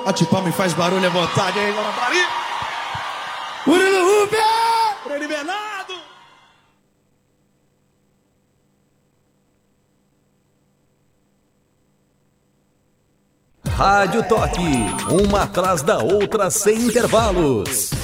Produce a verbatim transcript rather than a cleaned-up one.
Bate palma e faz barulho à vontade aí, Guarapari. Murilo Rubio! Murilo Bernardo! Rádio Toque, uma atrás da outra sem intervalos.